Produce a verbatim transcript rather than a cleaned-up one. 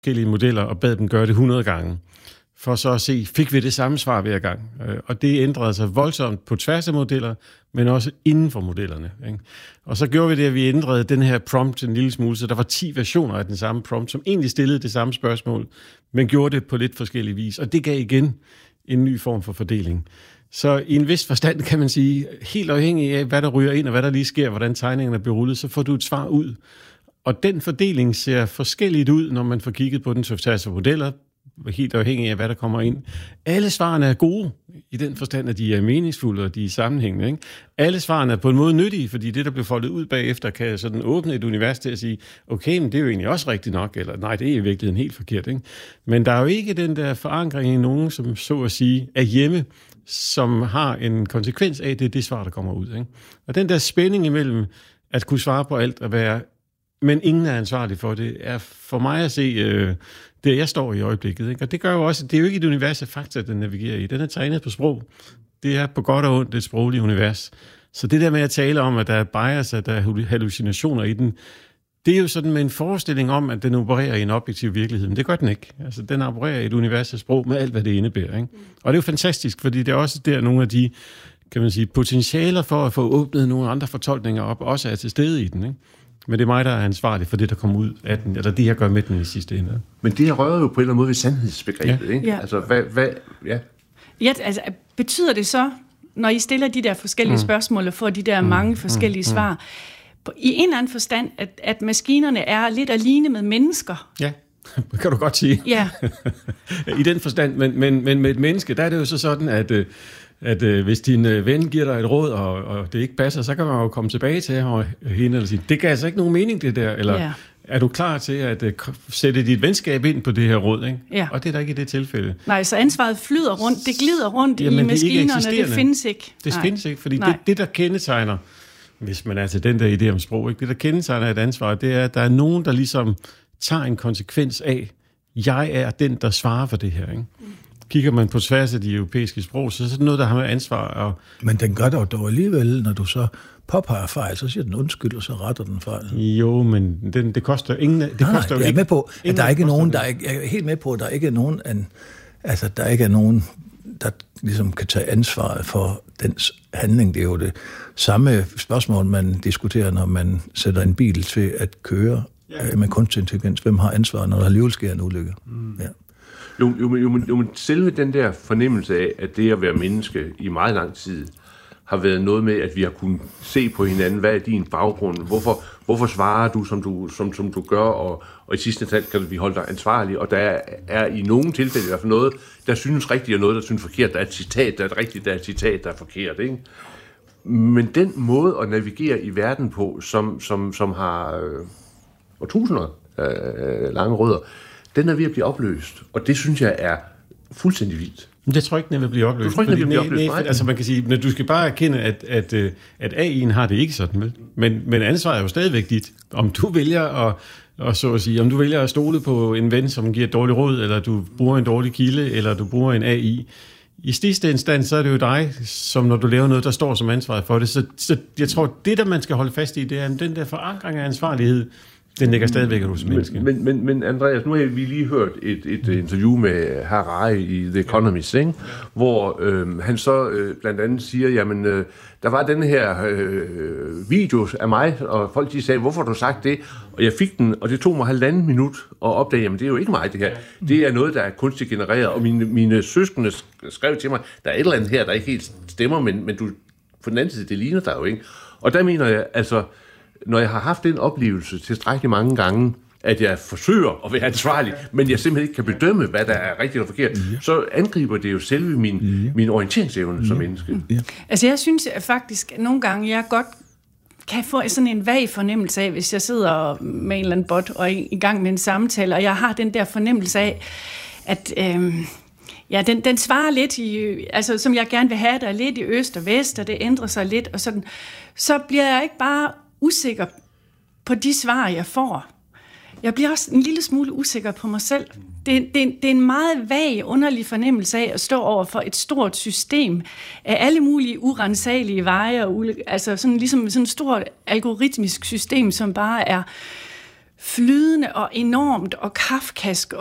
forskellige modeller og bad dem gøre det hundrede gange, for så at se, fik vi det samme svar hver gang. Og det ændrede sig voldsomt på tværs af modeller, men også inden for modellerne. Ikke? Og så gjorde vi det, at vi ændrede den her prompt en lille smule, så der var ti versioner af den samme prompt, som egentlig stillede det samme spørgsmål, men gjorde det på lidt forskellige vis. Og det gav igen en ny form for fordeling. Så i en vis forstand kan man sige, helt afhængig af, hvad der ryger ind, og hvad der lige sker, hvordan tegningerne bliver rullet, så får du et svar ud. Og den fordeling ser forskelligt ud, når man får kigget på den tværs af modeller, helt afhængig af, hvad der kommer ind. Alle svarene er gode, i den forstand, at de er meningsfulde, og de er sammenhængende. Ikke? Alle svarene er på en måde nyttige, fordi det, der bliver foldet ud bagefter, kan sådan åbne et univers til at sige, okay, men det er jo egentlig også rigtigt nok, eller nej, det er i virkeligheden helt forkert. Ikke? Men der er jo ikke den der forankring i nogen, som så at sige er hjemme, som har en konsekvens af, det er det svar, der kommer ud. Ikke? Og den der spænding imellem at kunne svare på alt og være, men ingen er ansvarlig for det, er for mig at se øh, det, jeg står i øjeblikket. Ikke? Og det gør jo også, det er jo ikke et univers af fakta, den navigerer i. Den er trænet på sprog. Det er på godt og ondt et sprogligt univers. Så det der med at tale om, at der er bias, at der er hallucinationer i den, det er jo sådan med en forestilling om, at den opererer i en objektiv virkelighed. Men det gør den ikke. Altså, den opererer i et univers af sprog med alt, hvad det indebærer. Ikke? Og det er jo fantastisk, fordi det er også der nogle af de, kan man sige, potentialer for at få åbnet nogle andre fortolkninger op, også er til stede i den. Ikke? Men det er mig, der er ansvarlig for det, der kommer ud af den, eller det, jeg gør med den i sidste ende. Men det her rører jo på en eller anden måde ved sandhedsbegrebet, ja. ikke? Ja. Altså, hvad, hvad, ja. Ja, altså, betyder det så, når I stiller de der forskellige mm. spørgsmål og får de der mm. mange forskellige mm. svar, i en eller anden forstand, at, at maskinerne er lidt alene med mennesker? Ja, det kan du godt sige. Ja. I den forstand, men, men, men med et menneske, der er det jo så sådan, at... at øh, hvis din øh, ven giver dig et råd, og, og det ikke passer, så kan man jo komme tilbage til og hende og sige, det gav altså ikke nogen mening, det der, eller ja. Er du klar til at øh, sætte dit venskab ind på det her råd, ikke? Ja. Og det er der ikke i det tilfælde. Nej, så ansvaret flyder rundt, det glider rundt Jamen, i maskinerne, det, det findes ikke. Det Nej. findes ikke, fordi det, det, der kendetegner, hvis man er til den der idé om sprog, ikke? Det, der kendetegner et ansvar, det er, at der er nogen, der ligesom tager en konsekvens af, jeg er den, der svarer for det her, ikke? Mm. Kigger man på tværs af de europæiske sprog, så er det noget, der har med ansvar. Og men den gør dog, dog alligevel, når du så påpeger fejl, så siger den undskyld, og så retter den fejl. Jo, men den, det koster ingen... Det Nej, koster jeg er ikke, med på, at der er ikke nogen, der er, jeg er helt med på, at der ikke er nogen, an, altså der ikke er nogen, der ligesom kan tage ansvaret for dens handling. Det er jo det samme spørgsmål, man diskuterer, når man sætter en bil til at køre ja. med kunstig intelligens. Hvem har ansvaret, når der alligevel sker en ulykke? Mm. Ja. Jo, jo, jo, jo, men selve den der fornemmelse af, at det at være menneske i meget lang tid, har været noget med, at vi har kunnet se på hinanden, hvad er din baggrund, hvorfor, hvorfor svarer du, som du, som, som du gør, og, og i sidste ende kan vi holde dig ansvarlig, og der er, er i nogle tilfælde i hvert fald noget, der synes rigtigt, og noget, der synes forkert. Der er et citat, der er et rigtigt, der er et citat, der er forkert, ikke? Men den måde at navigere i verden på, som, som, som har øh, årtusinder øh, lange rødder, den er ved at blive opløst, og det synes jeg er fuldstændig vildt. Men det tror jeg ikke, den vil blive opløst. Du tror ikke, den vil blive opløst? Nej, altså man kan sige, at du skal bare erkende, at, at, at A I'en har det ikke sådan med. Men, men ansvaret er jo stadigvæk dit. Om du vælger at, og så at sige, om du vælger at stole på en ven, som giver et dårligt råd, eller du bruger en dårlig kilde, eller du bruger en A I. I sidste instans, så er det jo dig, som når du laver noget, der står som ansvaret for det. Så, så jeg tror, det der man skal holde fast i, det er den der forankring af ansvarlighed. Den ligger stadigvæk hos menneske. Men, men, men Andreas, nu har vi lige hørt et, et interview med Harari i The Economist, ikke? Hvor øh, han så øh, blandt andet siger, jamen, øh, der var den her øh, video af mig, og folk de sagde, hvorfor har du sagt det? Og jeg fik den, og det tog mig halvanden minut at opdage, jamen det er jo ikke mig det her. Det er noget, der er kunstigt genereret, og mine, mine søskende skrev til mig, der er et eller andet her, der ikke helt stemmer, men, men du, på den anden side, det ligner dig jo, ikke? Og der mener jeg, altså, når jeg har haft den oplevelse tilstrækkeligt mange gange, at jeg forsøger at være ansvarlig, men jeg simpelthen ikke kan bedømme, hvad der er rigtigt og forkert, ja. Så angriber det jo selve min, ja. min orienteringsevne ja. som menneske. Ja. Altså jeg synes faktisk, at nogle gange jeg godt kan få sådan en vag fornemmelse af, hvis jeg sidder med en eller anden bot og er i gang med en samtale, og jeg har den der fornemmelse af, at øh, ja, den, den svarer lidt i, altså som jeg gerne vil have, der er lidt i øst og vest, og det ændrer sig lidt, og sådan, så bliver jeg ikke bare usikker på de svar, jeg får. Jeg bliver også en lille smule usikker på mig selv. Det, det, det er en meget vag, underlig fornemmelse af at stå over for et stort system af alle mulige urensagelige veje, og ule, altså sådan ligesom sådan et stort algoritmisk system, som bare er flydende og enormt og kafkask